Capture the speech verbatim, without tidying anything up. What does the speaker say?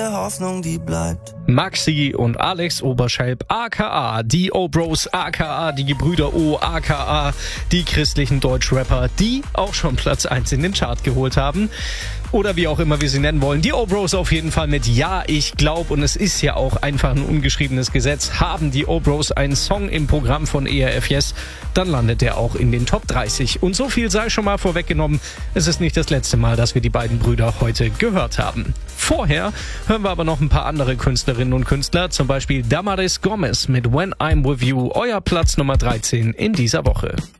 alle Hoffnung, die bleibt. Maxi und Alex Oberschelp, aka die O-Bros, aka die Gebrüder O, aka die christlichen Deutschrapper, die auch schon Platz eins in den Chart geholt haben. Oder wie auch immer wir sie nennen wollen. Die O-Bros auf jeden Fall mit Ja, ich glaub, und es ist ja auch einfach ein ungeschriebenes Gesetz, haben die O-Bros einen Song im Programm von E R F Yes, dann landet er auch in den Top dreißig. Und so viel sei schon mal vorweggenommen, es ist nicht das letzte Mal, dass wir die beiden Brüder heute gehört haben. Vorher hören wir aber noch ein paar andere Künstlerinnen und Künstler, zum Beispiel Damaris Gomez mit When I'm With You, euer Platz Nummer dreizehn in dieser Woche.